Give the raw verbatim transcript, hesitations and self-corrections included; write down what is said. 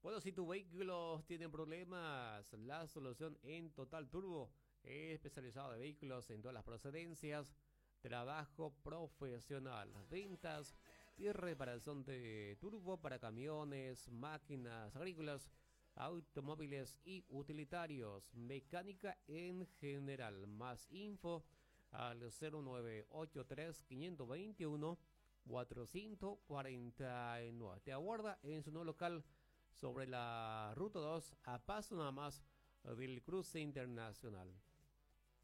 Bueno, si tu vehículo tiene problemas, la solución en Total Turbo, especializado de vehículos en todas las procedencias, trabajo profesional, ventas y reparación de turbo para camiones, máquinas agrícolas, automóviles y utilitarios, mecánica en general. Más info al cero nueve ocho tres, cinco dos uno, cuatro cuatro cuatro nueve. Te aguarda en su nuevo local sobre la Ruta dos, a paso nada más del cruce internacional.